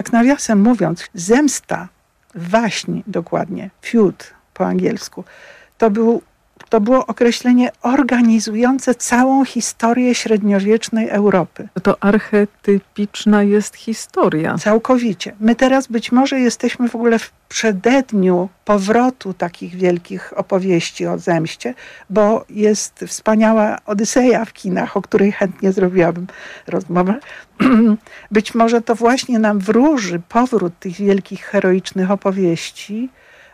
Tak nawiasem mówiąc, zemsta, waśń dokładnie, feud po angielsku, to było określenie organizujące całą historię średniowiecznej Europy. To archetypiczna jest historia. Całkowicie. My teraz być może jesteśmy w ogóle w przededniu powrotu takich wielkich opowieści o zemście, bo jest wspaniała Odyseja w kinach, o której chętnie zrobiłabym rozmowę. Być może to właśnie nam wróży powrót tych wielkich, heroicznych opowieści,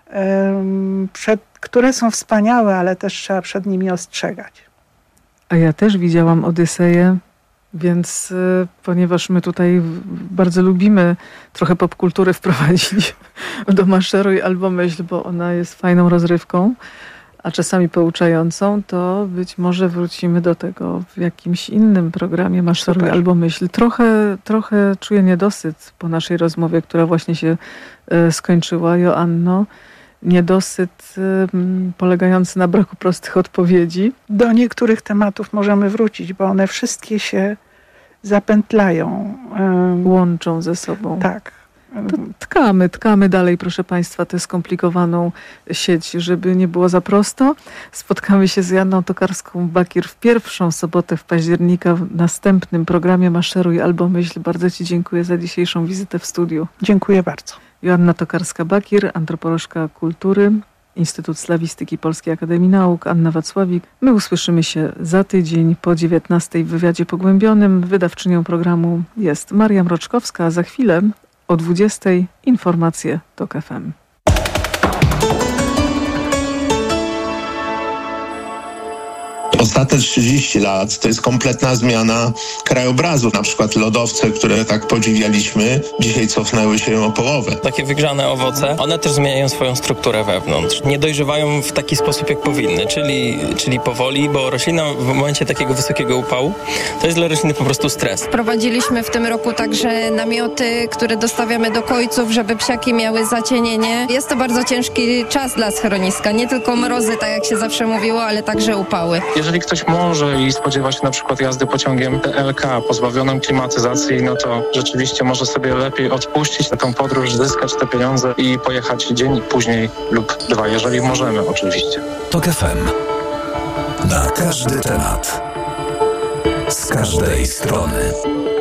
które są wspaniałe, ale też trzeba przed nimi ostrzegać. A ja też widziałam Odyseję, więc ponieważ my tutaj bardzo lubimy trochę popkultury wprowadzić do Maszeruj albo Myśl, bo ona jest fajną rozrywką, a czasami pouczającą, to być może wrócimy do tego w jakimś innym programie Maszeruj Super. albo Myśl. Trochę czuję niedosyt po naszej rozmowie, która właśnie się skończyła, Joanno. Niedosyt polegający na braku prostych odpowiedzi. Do niektórych tematów możemy wrócić, bo one wszystkie się zapętlają. Łączą ze sobą. Tak. To tkamy dalej, proszę Państwa, tę skomplikowaną sieć, żeby nie było za prosto. Spotkamy się z Joanną Tokarską-Bakir w pierwszą sobotę w października w następnym programie Maszeruj albo Myśl. Bardzo Ci dziękuję za dzisiejszą wizytę w studiu. Dziękuję bardzo. Joanna Tokarska-Bakir, antropolożka kultury, Instytut Slawistyki Polskiej Akademii Nauk, Anna Wacławik. My usłyszymy się za tydzień po 19:00 w wywiadzie pogłębionym. Wydawczynią programu jest Maria Mroczkowska, a za chwilę o 20:00 informacje TOK FM. Ostatnie 30 lat to jest kompletna zmiana krajobrazu. Na przykład lodowce, które tak podziwialiśmy, dzisiaj cofnęły się o połowę. Takie wygrzane owoce, one też zmieniają swoją strukturę wewnątrz. Nie dojrzewają w taki sposób, jak powinny, czyli powoli, bo roślina w momencie takiego wysokiego upału to jest dla rośliny po prostu stres. Wprowadziliśmy w tym roku także namioty, które dostawiamy do kojców, żeby psiaki miały zacienienie. Jest to bardzo ciężki czas dla schroniska. Nie tylko mrozy, tak jak się zawsze mówiło, ale także upały. Jeżeli ktoś może i spodziewa się na przykład jazdy pociągiem TLK pozbawionym klimatyzacji, no to rzeczywiście może sobie lepiej odpuścić na tą podróż, zyskać te pieniądze i pojechać dzień później lub 2, jeżeli możemy oczywiście. TOK FM. Na każdy temat. Z każdej strony.